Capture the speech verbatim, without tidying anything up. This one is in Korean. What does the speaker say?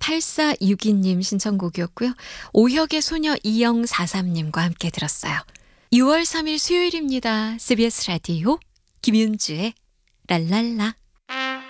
팔사육이 님 신청곡이었고요. 오혁의 소녀 이영사삼 님과 함께 들었어요. 유월 삼일 수요일입니다. 씨비에스 라디오 김윤주의 랄랄라.